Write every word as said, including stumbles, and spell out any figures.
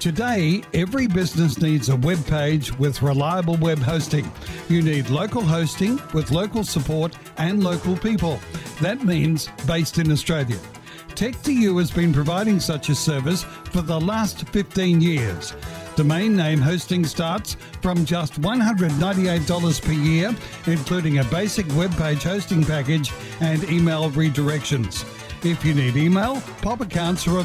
Today, every business needs a web page with reliable web hosting. You need local hosting with local support and local people. That means based in Australia. tech two u has been providing such a service for the last fifteen years. Domain name hosting starts from just one hundred ninety-eight dollars per year, including a basic web page hosting package and email redirections. If you need email, pop accounts are